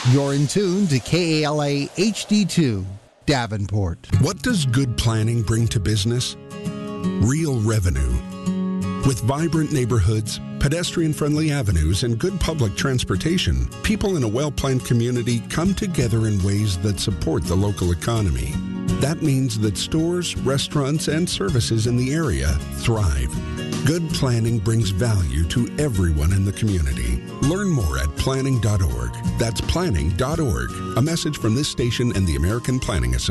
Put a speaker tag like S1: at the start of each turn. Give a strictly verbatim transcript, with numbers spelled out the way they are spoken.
S1: You're in tune to K A L A H D two, Davenport.
S2: What does good planning bring to business? Real revenue. With vibrant neighborhoods, pedestrian-friendly avenues, and good public transportation, people in a well-planned community come together in ways that support the local economy. That means that stores, restaurants, and services in the area thrive. Good planning brings value to everyone in the community. Learn more at planning dot org. That's planning dot org. A message from this station and the American Planning Association.